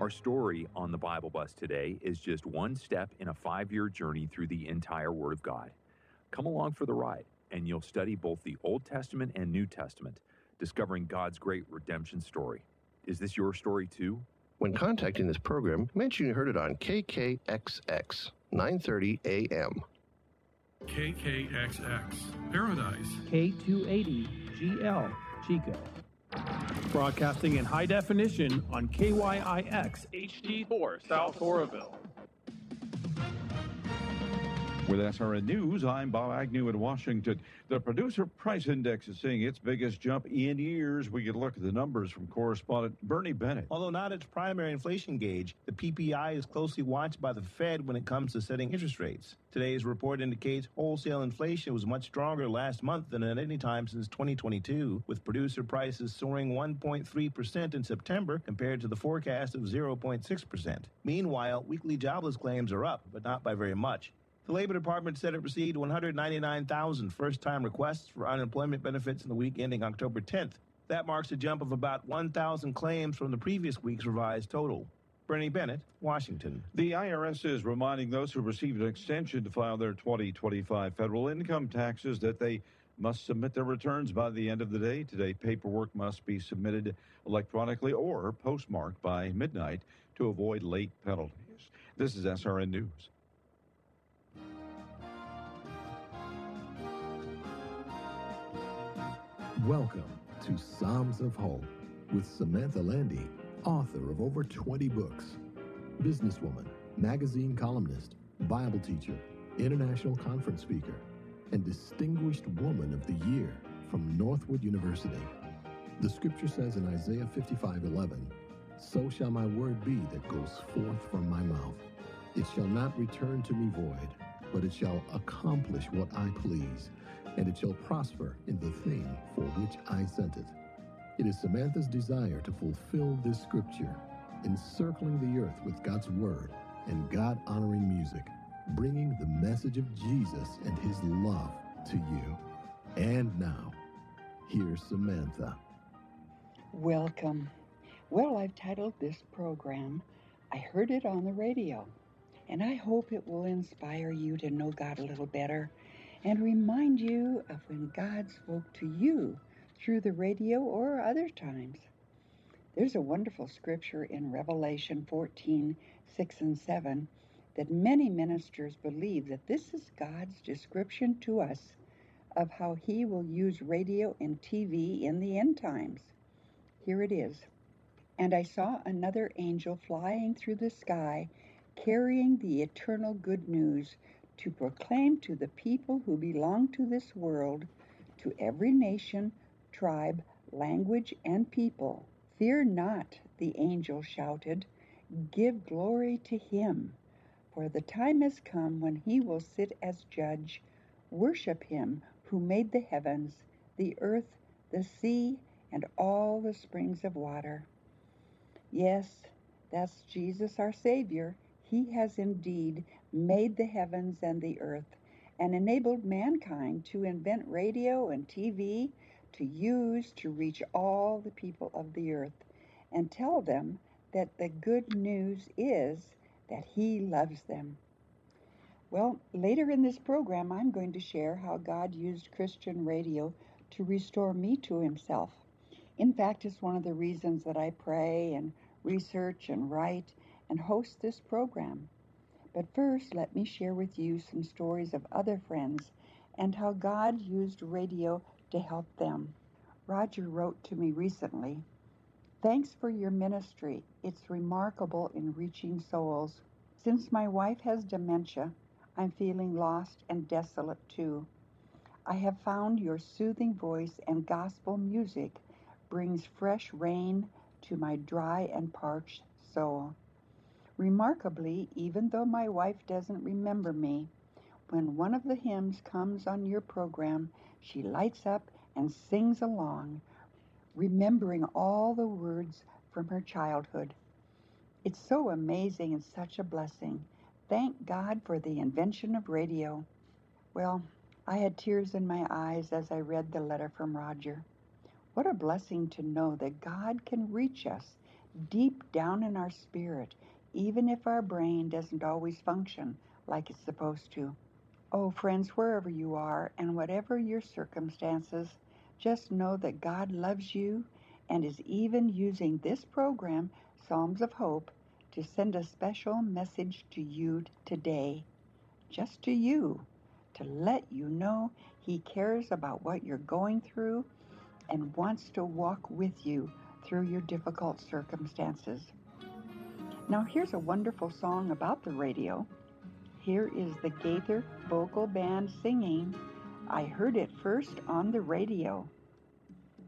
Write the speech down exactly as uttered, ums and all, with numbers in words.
Our story on the Bible Bus today is just one step in a five-year journey through the entire Word of God. Come along for the ride, and you'll study both the Old Testament and New Testament, discovering God's great redemption story. Is this your story too? When contacting this program, mention you heard it on K K X X, nine thirty A M. K K X X, Paradise. K two eighty G L, Chico. Broadcasting in high definition on K Y I X H D four, South Oroville. With S R N News, I'm Bob Agnew in Washington. The Producer Price Index is seeing its biggest jump in years. We get a look at the numbers from correspondent Bernie Bennett. Although not its primary inflation gauge, the P P I is closely watched by the Fed when it comes to setting interest rates. Today's report indicates wholesale inflation was much stronger last month than at any time since twenty twenty-two, with producer prices soaring one point three percent in September compared to the forecast of zero point six percent. Meanwhile, weekly jobless claims are up, but not by very much. The Labor Department said it received one hundred ninety-nine thousand first-time requests for unemployment benefits in the week ending October tenth. That marks a jump of about one thousand claims from the previous week's revised total. Bernie Bennett, Washington. The I R S is reminding those who received an extension to file their twenty twenty-five federal income taxes that they must submit their returns by the end of the day. Today, paperwork must be submitted electronically or postmarked by midnight to avoid late penalties. This is S R N News. Welcome to Psalms of Hope with Samantha Landy, author of over twenty books, businesswoman, magazine columnist, Bible teacher, international conference speaker, and Distinguished Woman of the Year from Northwood University. The scripture says in Isaiah fifty-five eleven, "So shall my word be that goes forth from my mouth. It shall not return to me void, but it shall accomplish what I please, and it shall prosper in the thing for which I sent it." It is Samantha's desire to fulfill this scripture, encircling the earth with God's word and God-honoring music, bringing the message of Jesus and his love to you. And now, here's Samantha. Welcome. Well, I've titled this program, I Heard It on the Radio, and I hope it will inspire you to know God a little better and remind you of when God spoke to you through the radio or other times. There's a wonderful scripture in Revelation fourteen, six and seven that many ministers believe that this is God's description to us of how he will use radio and T V in the end times. Here it is. "And I saw another angel flying through the sky, carrying the eternal good news to proclaim to the people who belong to this world, to every nation, tribe, language, and people. Fear not," the angel shouted. "Give glory to him, for the time has come when he will sit as judge. Worship him who made the heavens, the earth, the sea, and all the springs of water." Yes, that's Jesus our Savior. He has indeed made the heavens and the earth and enabled mankind to invent radio and T V to use to reach all the people of the earth and tell them that the good news is that he loves them. Well, later in this program, I'm going to share how God used Christian radio to restore me to himself. In fact, it's one of the reasons that I pray and research and write and host this program. But first, let me share with you some stories of other friends and how God used radio to help them. Roger wrote to me recently, "Thanks for your ministry. It's remarkable in reaching souls. Since my wife has dementia, I'm feeling lost and desolate too. I have found your soothing voice and gospel music brings fresh rain to my dry and parched soul. Remarkably, even though my wife doesn't remember me, when one of the hymns comes on your program, she lights up and sings along, remembering all the words from her childhood. It's so amazing and such a blessing. Thank God for the invention of radio." Well, I had tears in my eyes as I read the letter from Roger. What a blessing to know that God can reach us deep down in our spirit, even if our brain doesn't always function like it's supposed to. Oh, friends, wherever you are and whatever your circumstances, just know that God loves you and is even using this program, Psalms of Hope, to send a special message to you today, just to you, to let you know He cares about what you're going through and wants to walk with you through your difficult circumstances. Now, here's a wonderful song about the radio. Here is the Gaither Vocal Band singing, I Heard It First on the Radio.